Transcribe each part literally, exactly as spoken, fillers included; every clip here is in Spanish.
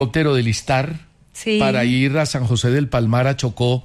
helicóptero del Istar sí. para ir a San José del Palmar, a Chocó,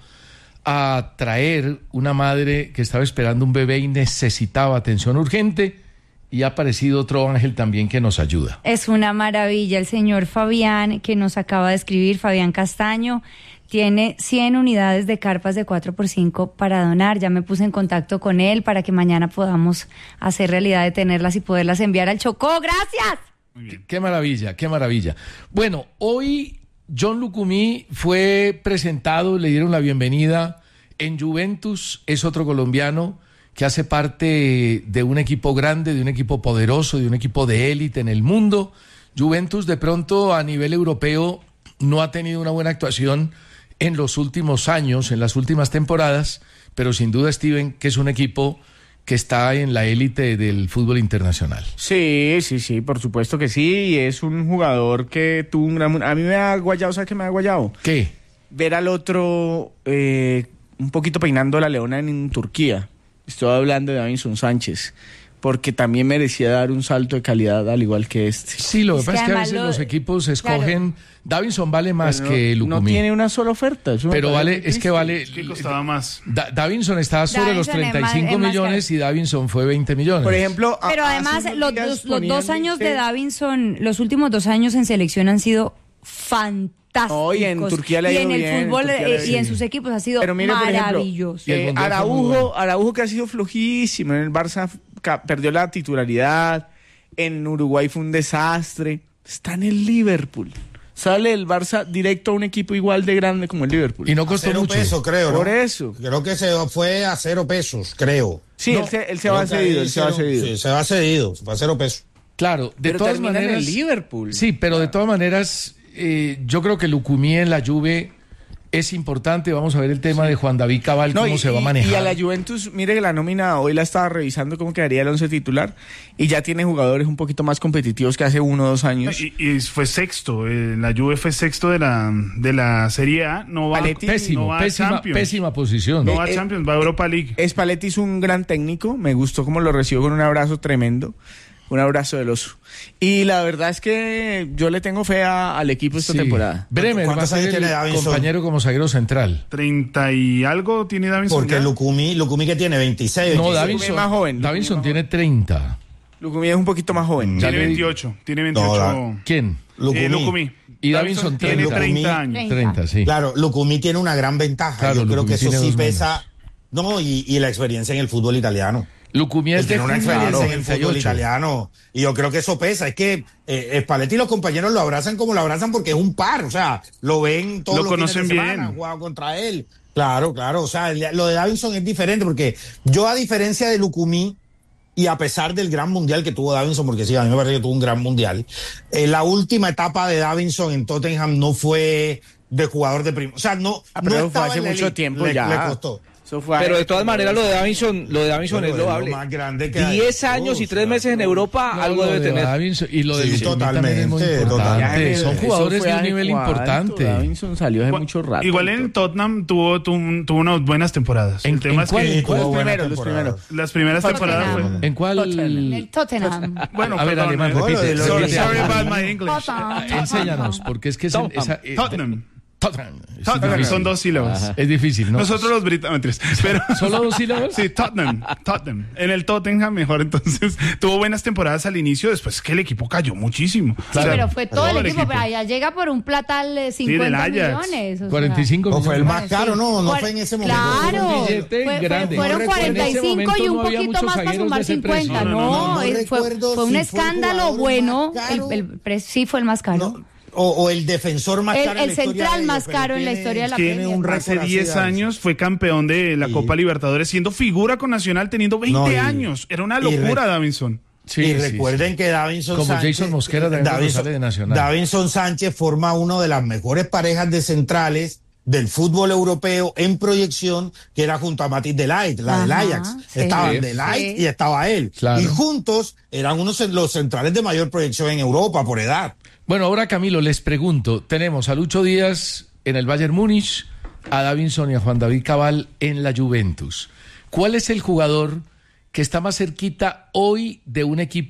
a traer una madre que estaba esperando un bebé y necesitaba atención urgente, y ha aparecido otro ángel también que nos ayuda. Es una maravilla. El señor Fabián, que nos acaba de escribir, Fabián Castaño, tiene cien unidades de carpas de cuatro por cinco para donar. Ya me puse en contacto con él para que mañana podamos hacer realidad de tenerlas y poderlas enviar al Chocó. ¡Gracias! Muy bien. Qué maravilla, qué maravilla. Bueno, hoy John Lucumí fue presentado, le dieron la bienvenida en Juventus. Es otro colombiano que hace parte de un equipo grande, de un equipo poderoso, de un equipo de élite en el mundo. Juventus de pronto a nivel europeo no ha tenido una buena actuación en los últimos años, en las últimas temporadas, pero sin duda, Steven, que es un equipo que está en la élite del fútbol internacional. Sí, sí, sí, por supuesto que sí, y es un jugador que tuvo un gran... A mí me ha guayado, ¿sabes qué me ha guayado? ¿Qué? Ver al otro eh, un poquito peinando la leona en, en Turquía. Estoy hablando de Davinson Sánchez, porque también merecía dar un salto de calidad al igual que este. Sí, lo que Es pasa que es que a además veces lo- los equipos escogen... claro. Davinson vale más Pero que no, Lucumí. no tiene una sola oferta. Eso me Pero parece vale, muy es que triste. vale... Es que costaba más. Da- Davinson está sobre los Davinson es treinta y más- cinco es más millones y Davinson fue veinte millones. Por ejemplo... a- Pero hace además, unos los, días dos, los ponían dos años de que- Davinson, los últimos dos años en selección han sido fantásticos. No, y en Turquía le ha Y ido en el bien, en fútbol Turquía le ha eh, ido y en bien. sus equipos ha sido Pero mire, por ejemplo, maravilloso. Y el Eh, Mundial fue muy Araujo, bueno. Araujo que ha sido flojísimo en el Barça, ca- perdió la titularidad, en Uruguay fue un desastre, está en el Liverpool, sale el Barça directo a un equipo igual de grande como el Liverpool. Y no costó Cero mucho. pesos, creo, ¿no? Por eso. Creo que se fue a cero pesos, creo. Sí, No, él se, él se Creo va que cedido, ahí él se va cero- cedido. Sí, se va cedido, se va a cero pesos. Claro, de Pero todas termina maneras... en el Liverpool. Sí, pero de todas maneras, eh, yo creo que Lucumí en la Juve es importante. Vamos a ver el tema de Juan David Cabal, No, cómo y, se va a y- manejar. y a la Juventus, mire que la nómina hoy la estaba revisando cómo quedaría el once titular y ya tiene jugadores un poquito más competitivos que hace uno o dos años. Y, y fue sexto, eh, la Juve fue sexto de la, de la Serie A, no va, Paletti, Pésimo, no va a pésima, Champions. pésima posición. No va a Eh, Champions, va a Europa League. Spalletti es un gran técnico, me gustó cómo lo recibió con un abrazo tremendo, un abrazo del oso. Y la verdad es que yo le tengo fe a- al equipo esta Sí. temporada. Bremer va a ¿Cuántos ser años el tiene Davinson? compañero como zaguero central. Treinta y algo tiene Davinson. Porque ya. Lucumí, Lucumí que tiene veintiséis. No, veintiséis. Davinson, es más joven, Davinson más tiene treinta. Lucumí es un poquito más joven. Ya Tiene le- veintiocho, tiene veintiocho. da- ¿Quién? Lucumí. Eh, Lucumí. Y Davinson tiene treinta. treinta años. Treinta. treinta, sí. Claro, Lucumí tiene una gran ventaja. Claro, Yo creo Lucumí que eso tiene sí dos pesa. No, y, y la experiencia en el fútbol italiano. Lucumí es Él de tiene una experiencia claro, en el fútbol noventa y ocho. italiano. Y yo creo que eso pesa. Es que eh, Spalletti y los compañeros lo abrazan como lo abrazan porque es un par. O sea, lo ven todos Lo los fines conocen de semana, bien. han jugado contra él. Claro, claro. O sea, el- lo de Davinson es diferente porque yo, a diferencia de Lucumí, y a pesar del gran mundial que tuvo Davinson, porque sí, a mí me parece que tuvo un gran mundial, eh, la última etapa de Davinson en Tottenham no fue de jugador de primo. O sea, no, Ah, pero no fue estaba hace en la mucho elite. tiempo Le- ya. Le costó. Eso fue Pero a- de todas maneras lo de Davinson, lo de Davinson Bueno, es es lo loable. más grande que hay. Diez años y Uf, tres meses en Europa, No, algo lo debe de tener. Davinson y lo de Sí, Lucumí totalmente, también es muy importante. totalmente. Son Eso jugadores fue de un hace nivel cuánto, importante. Davinson salió hace Igual- mucho rato. Igual en Tottenham tuvo, tuvo, tuvo unas buenas temporadas. ¿En- El tema en es cuál? que ¿En cuál? Los Buena primeros, los temporada. primeros. las primeras temporadas Tottenham. fue... ¿En cuál? En el Tottenham. Bueno, A ver, perdón, Alemán, eh, repite, repite. sorry, repite. Sorry about my English. Tottenham. Enséñanos, porque es que es en- esa, eh, Tottenham. Tottenham. Es Tottenham, difícil. son dos sílabas. Es difícil, ¿no? Nosotros los británicos, pero... ¿Solo dos sílabas? Sí, Tottenham, Tottenham. En el Tottenham mejor, entonces tuvo buenas temporadas al inicio, después que el equipo cayó muchísimo. Sí, O sea, pero fue todo el equipo, pero allá llega por un platal de del cincuenta Ajax. millones. o sea. cuarenta y cinco No, fue el millones. más caro, no, no Cuar- fue en ese momento. Claro, Fue un billete fue- fue- grande. fueron No recuerdo. cuarenta y En ese cinco y momento un no había poquito muchos más para zagueros sumar de ese precio. cincuenta. No, No, no, no, no eh, fue, recuerdo fue un si fue el escándalo jugador bueno. más caro. El, el pre- sí fue el más caro. No, o, o el defensor más El- caro. en el la historia central de ellos, más pero caro en la tiene- historia de la Tiene Premier. un récord hace así, diez Davinson. años fue campeón de la Sí. Copa Libertadores, siendo figura con Nacional, teniendo veinte No, y- años. Era una y re- locura, Davinson. Sí, y sí, recuerden sí. que Davinson Como Sánchez, Jason Mosquera también cuando sale de Nacional. Davinson Sánchez forma una de las mejores parejas de centrales del fútbol europeo en proyección, que era junto a Matthijs de Ligt, la del Ajá, Ajax. sí. Estaban Sí. de Ligt Sí. y estaba él. Claro. Y juntos eran unos de los centrales de mayor proyección en Europa por edad. Bueno, ahora Camilo, les pregunto, tenemos a Lucho Díaz en el Bayern Múnich, a Davinson y a Juan David Cabal en la Juventus. ¿Cuál es el jugador que está más cerquita hoy de un equipo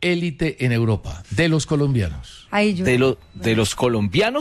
élite en Europa, de los colombianos. Ahí yo. De, lo, de los colombianos.